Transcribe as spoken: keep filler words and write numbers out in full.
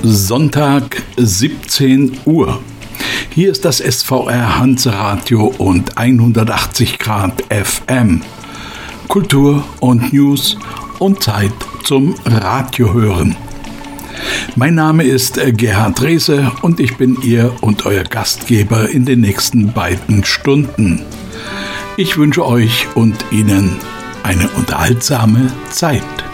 Sonntag siebzehn Uhr. Hier ist das S V R Hanseradio und hundertachtzig Grad F M. Kultur und News und Zeit zum Radiohören. Mein Name ist Gerhard Rehse und ich bin Ihr und Euer Gastgeber in den nächsten beiden Stunden. Ich wünsche euch und Ihnen eine unterhaltsame Zeit.